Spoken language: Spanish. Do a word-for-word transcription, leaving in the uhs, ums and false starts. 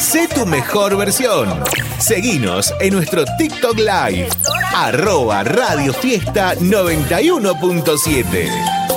Sé tu mejor versión. Seguinos en nuestro TikTok Live, arroba Radio Fiesta noventa y uno punto siete.